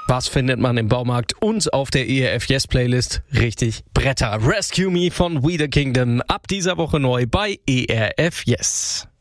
Was findet man im Baumarkt und auf der ERF Yes Playlist? Richtig Bretter. Rescue Me von We the Kingdom. Ab dieser Woche neu bei ERF Yes.